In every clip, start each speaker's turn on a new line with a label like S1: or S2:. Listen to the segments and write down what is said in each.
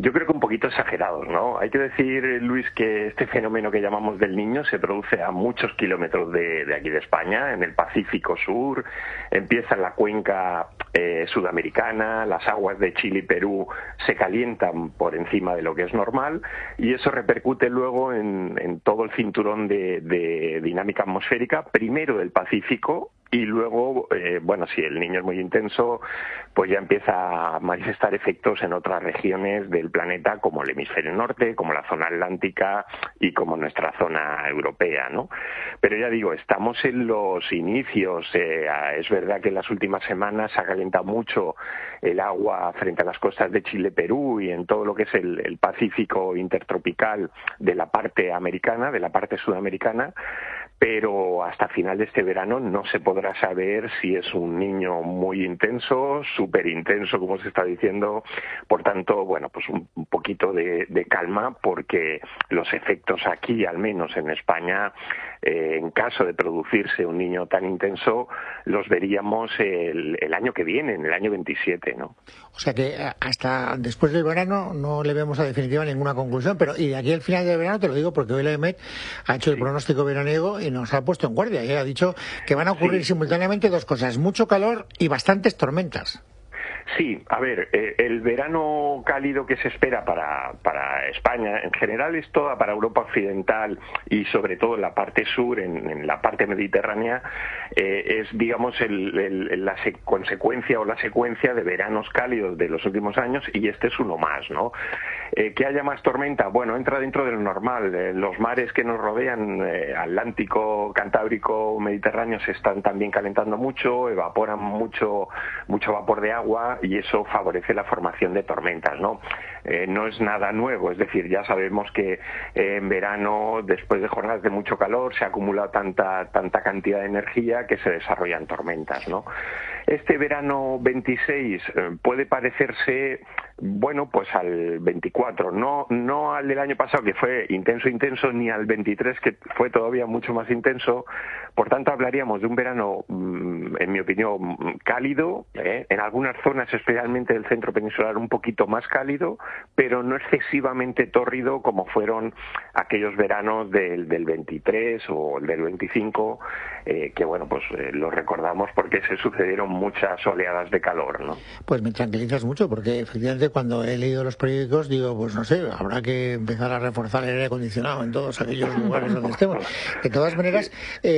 S1: Yo creo que un poquito exagerados, ¿no? Hay que decir, Luis, que este fenómeno que llamamos del Niño se produce a muchos kilómetros de aquí de España, en el Pacífico Sur, empieza en la cuenca sudamericana, las aguas de Chile y Perú se calientan por encima de lo que es normal y eso repercute luego en todo el cinturón de dinámica atmosférica, primero del Pacífico y luego, si el Niño es muy intenso, pues ya empieza a manifestar efectos en otras regiones del planeta, como el hemisferio norte, como la zona atlántica y como nuestra zona europea, ¿no? Pero ya digo, estamos en los inicios. Es verdad que en las últimas semanas se ha calentado mucho el agua frente a las costas de Chile, Perú y en todo lo que es el Pacífico intertropical de la parte americana, de la parte sudamericana, pero hasta final de este verano no se podrá saber si es un Niño muy intenso, súper intenso, como se está diciendo. Por tanto, pues un poquito de calma, porque los efectos aquí, al menos en España, en caso de producirse un Niño tan intenso, los veríamos el año que viene, en el año 27, ¿no?
S2: O sea que hasta después del verano no le vemos a definitiva ninguna conclusión, pero y de aquí al final del verano, te lo digo porque hoy la EMET ha hecho el pronóstico veraniego y nos ha puesto en guardia y ha dicho que van a ocurrir simultáneamente dos cosas: mucho calor y bastantes tormentas.
S1: Sí, a ver, el verano cálido que se espera para España, en general es toda para Europa occidental y sobre todo en la parte sur, en la parte mediterránea, es, digamos, la consecuencia o la secuencia de veranos cálidos de los últimos años y este es uno más, ¿no? Que haya más tormenta, entra dentro de lo normal. Los mares que nos rodean, Atlántico, Cantábrico, Mediterráneo, se están también calentando mucho, evaporan mucho vapor de agua y eso favorece la formación de tormentas, ¿no? No es nada nuevo, es decir, ya sabemos que en verano, después de jornadas de mucho calor, se acumula tanta cantidad de energía que se desarrollan tormentas, ¿no? Este verano 26 puede parecerse, al 24, no al del año pasado, que fue intenso, ni al 23, que fue todavía mucho más intenso. Por tanto, hablaríamos de un verano, en mi opinión, cálido, en algunas zonas, especialmente del centro peninsular, un poquito más cálido, pero no excesivamente tórrido como fueron aquellos veranos del 23 o el del 25, los recordamos porque se sucedieron muchas oleadas de calor, ¿no?
S2: Pues me tranquilizas mucho, porque efectivamente cuando he leído los periódicos digo, habrá que empezar a reforzar el aire acondicionado en todos aquellos lugares donde estemos. De todas maneras,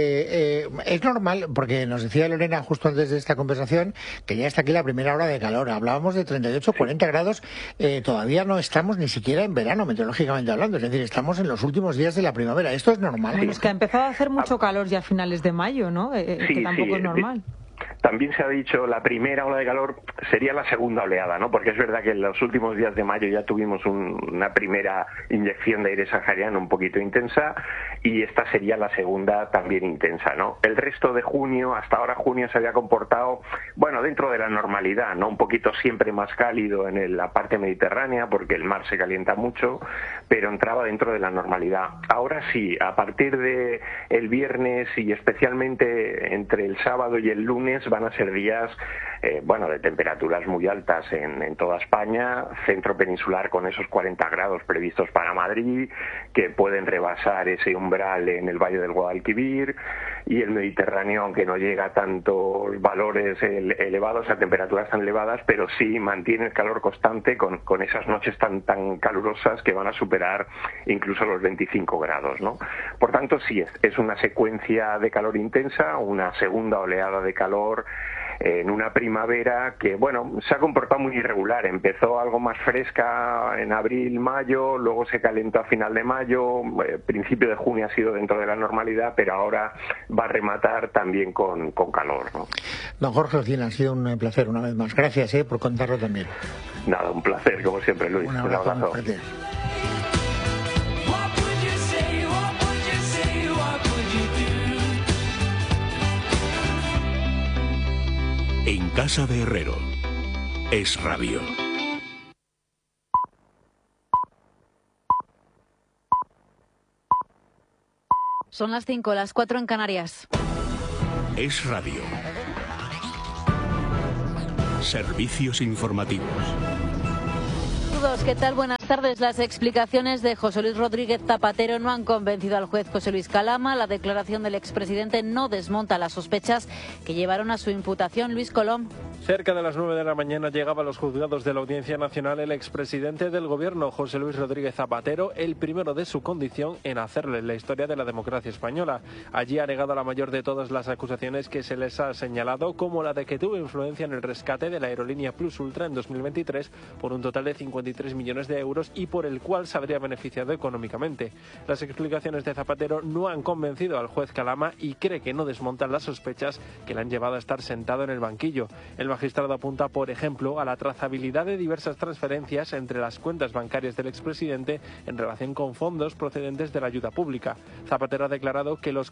S2: es normal, porque nos decía Lorena justo antes de esta conversación que ya está aquí la primera hora de calor. Hablábamos de 38, 40 grados, todavía no estamos ni siquiera en verano, meteorológicamente hablando, es decir, estamos en los últimos días de la primavera. ¿Esto es normal?
S3: Bueno, es que ha empezado a hacer mucho calor ya a finales de mayo, ¿no? Que tampoco es normal.
S1: También se ha dicho la primera ola de calor sería la segunda oleada, ¿no? Porque es verdad que en los últimos días de mayo ya tuvimos una primera inyección de aire sahariano un poquito intensa y esta sería la segunda también intensa, ¿no? El resto de junio, hasta ahora junio, se había comportado, dentro de la normalidad, ¿no? Un poquito siempre más cálido en la parte mediterránea porque el mar se calienta mucho, pero entraba dentro de la normalidad. Ahora sí, a partir de el viernes y especialmente entre el sábado y el lunes van a ser días de temperaturas muy altas en toda España, centro peninsular con esos 40 grados previstos para Madrid, que pueden rebasar ese umbral en el Valle del Guadalquivir, y el Mediterráneo, aunque no llega a tantos valores elevados, a temperaturas tan elevadas, pero sí mantiene el calor constante con esas noches tan calurosas que van a superar incluso los 25 grados, ¿no? Por tanto, sí, es una secuencia de calor intensa, una segunda oleada de calor en una primavera que, se ha comportado muy irregular. Empezó algo más fresca en abril, mayo, luego se calentó a final de mayo, principio de junio ha sido dentro de la normalidad, pero ahora va a rematar también con calor, ¿no?
S2: Don Jorge Ocina, ha sido un placer una vez más. Gracias por contarlo también.
S1: Nada, un placer, como siempre, Luis.
S2: Un abrazo.
S4: En casa de Herrero, Es Radio.
S5: Son las 5, las 4 en Canarias.
S4: Es Radio. Servicios informativos.
S5: Saludos, ¿qué tal? Buenas tardes. Las explicaciones de José Luis Rodríguez Zapatero no han convencido al juez José Luis Calama. La declaración del expresidente no desmonta las sospechas que llevaron a su imputación. Luis Colom.
S6: Cerca de las 9 de la mañana llegaba a los juzgados de la Audiencia Nacional el expresidente del Gobierno, José Luis Rodríguez Zapatero, el primero de su condición en hacerle la historia de la democracia española. Allí ha negado la mayor de todas las acusaciones que se les ha señalado, como la de que tuvo influencia en el rescate de la aerolínea Plus Ultra en 2023 por un total de 53 millones de euros y por el cual se habría beneficiado económicamente. Las explicaciones de Zapatero no han convencido al juez Calama y cree que no desmontan las sospechas que le han llevado a estar sentado en el banquillo. El magistrado apunta, por ejemplo, a la trazabilidad de diversas transferencias entre las cuentas bancarias del expresidente en relación con fondos procedentes de la ayuda pública. Zapatero ha declarado que los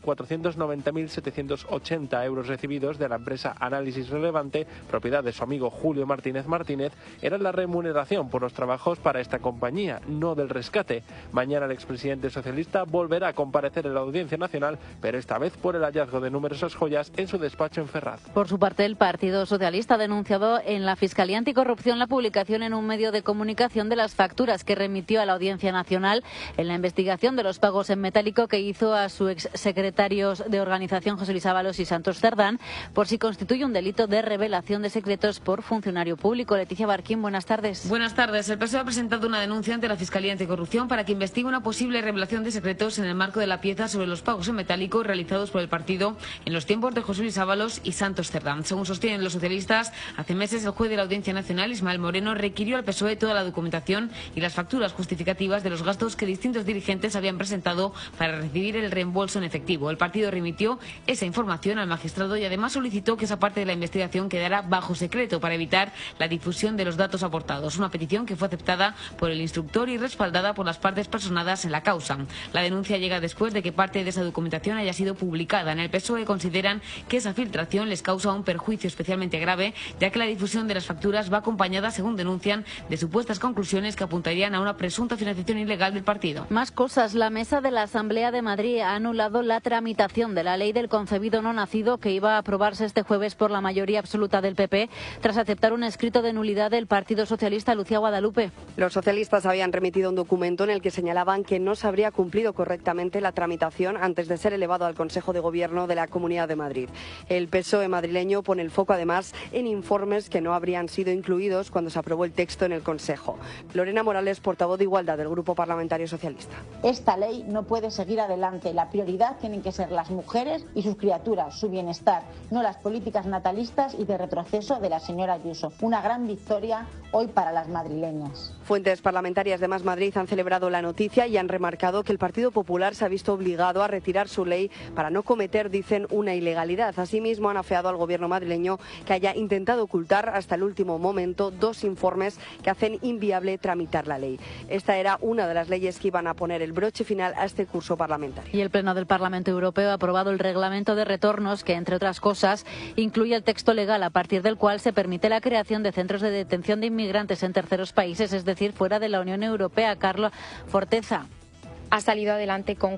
S6: 490.780 euros recibidos de la empresa Análisis Relevante, propiedad de su amigo Julio Martínez Martínez, eran la remuneración por los trabajos para esta compañía, no del rescate. Mañana el expresidente socialista volverá a comparecer en la Audiencia Nacional, pero esta vez por el hallazgo de numerosas joyas en su despacho en Ferraz.
S5: Por su parte, el Partido Socialista ha denunciado en la Fiscalía Anticorrupción la publicación en un medio de comunicación de las facturas que remitió a la Audiencia Nacional en la investigación de los pagos en metálico que hizo a sus exsecretarios de organización José Luis Ábalos y Santos Cerdán, por si constituye un delito de revelación de secretos por funcionario público. Leticia Barquín, buenas tardes.
S7: Buenas tardes. El PSOE ha presentado una denuncia ante la Fiscalía Anticorrupción para que investigue una posible revelación de secretos en el marco de la pieza sobre los pagos en metálico realizados por el partido en los tiempos de José Luis Ábalos y Santos Cerdán. Según sostienen los socialistas, hace meses el juez de la Audiencia Nacional, Ismael Moreno, requirió al PSOE toda la documentación y las facturas justificativas de los gastos que distintos dirigentes habían presentado para recibir el reembolso en efectivo. El partido remitió esa información al magistrado y además solicitó que esa parte de la investigación quedara bajo secreto para evitar la difusión de los datos aportados. Una petición que fue aceptada por el instructor y respaldada por las partes personadas en la causa. La denuncia llega después de que parte de esa documentación haya sido publicada. En el PSOE consideran que esa filtración les causa un perjuicio especialmente grave, ya que la difusión de las facturas va acompañada, según denuncian, de supuestas conclusiones que apuntarían a una presunta financiación ilegal del partido.
S5: Más cosas. La mesa de la Asamblea de Madrid ha anulado la tramitación de la ley del concebido no nacido que iba a aprobarse este jueves por la mayoría absoluta del PP, tras aceptar un escrito de nulidad del Partido Socialista. Lucía Guadalupe.
S8: Los socialistas habían remitido un documento en el que señalaban que no se habría cumplido correctamente la tramitación antes de ser elevado al Consejo de Gobierno de la Comunidad de Madrid. El PSOE madrileño pone el foco además en informes que no habrían sido incluidos cuando se aprobó el texto en el Consejo. Lorena Morales, portavoz de Igualdad del Grupo Parlamentario Socialista.
S9: Esta ley no puede seguir adelante. La prioridad tienen que ser las mujeres y sus criaturas, su bienestar, no las políticas natalistas y de retroceso de la señora Ayuso. Una gran victoria hoy para las madrileñas.
S8: Fuentes parlamentarias de Más Madrid han celebrado la noticia y han remarcado que el Partido Popular se ha visto obligado a retirar su ley para no cometer, dicen, una ilegalidad. Asimismo, han afeado al gobierno madrileño que haya intentado ocultar hasta el último momento dos informes que hacen inviable tramitar la ley. Esta era una de las leyes que iban a poner el broche final a este curso parlamentario.
S5: Y el Pleno del Parlamento Europeo ha aprobado el reglamento de retornos que, entre otras cosas, incluye el texto legal a partir del cual se permite la creación de centros de detención de inmigrantes en terceros países, es decir, fuera de la Unión Europea. Carlos Forteza.
S10: Ha salido adelante con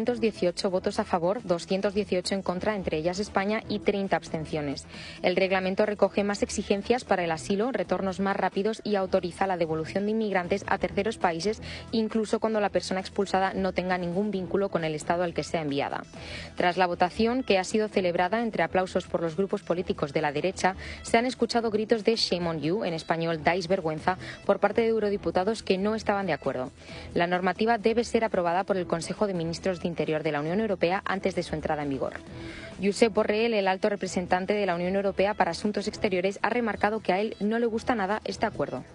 S10: 418 votos a favor, 218 en contra, entre ellas España, y 30 abstenciones. El reglamento recoge más exigencias para el asilo, retornos más rápidos y autoriza la devolución de inmigrantes a terceros países, incluso cuando la persona expulsada no tenga ningún vínculo con el Estado al que sea enviada. Tras la votación, que ha sido celebrada entre aplausos por los grupos políticos de la derecha, se han escuchado gritos de "Shame on you", en español "dais vergüenza", por parte de eurodiputados que no estaban de acuerdo. La normativa debe ser aprobada por el Consejo de Ministros de Interior de la Unión Europea antes de su entrada en vigor. Josep Borrell, el alto representante de la Unión Europea para Asuntos Exteriores, ha remarcado que a él no le gusta nada este acuerdo.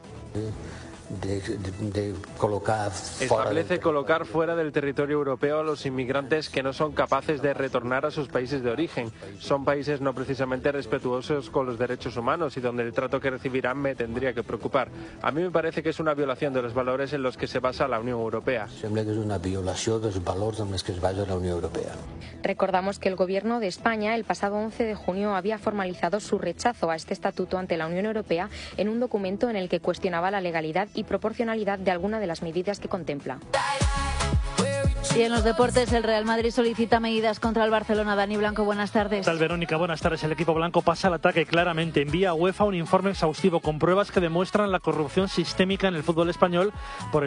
S6: Establece colocar fuera del territorio europeo a los inmigrantes que no son capaces de retornar a sus países de origen. Son países no precisamente respetuosos con los derechos humanos y donde el trato que recibirán me tendría que preocupar. A mí me parece que es una violación de los valores en los que se basa la Unión Europea.
S11: Sembla que és una violació dels valors en els que es basa la Unió Europea.
S10: Recordamos que el Gobierno de España el pasado 11 de junio había formalizado su rechazo a este estatuto ante la Unión Europea en un documento en el que cuestionaba la legalidad y proporcionalidad de alguna de las medidas que contempla.
S5: Y en los deportes, el Real Madrid solicita medidas contra el Barcelona. Dani Blanco, buenas tardes.
S12: ¿Qué tal, Verónica? Buenas tardes. El equipo blanco pasa al ataque claramente. Envía a UEFA un informe exhaustivo con pruebas que demuestran la corrupción sistémica en el fútbol español por